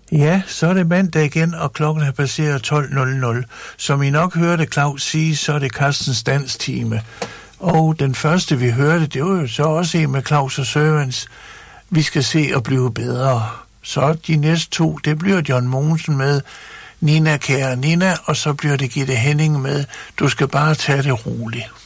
Ja, så er det mandag igen, og klokken er passeret 12.00. Som I nok hørte Claus sige, så er det Carstens danstime. Og den første, vi hørte, det var jo så også en med Claus og Sørens. Vi skal se og blive bedre. Så de næste to, det bliver John Mogensen med Nina, kære Nina, og så bliver det Gitte Henning med Du skal bare tage det roligt.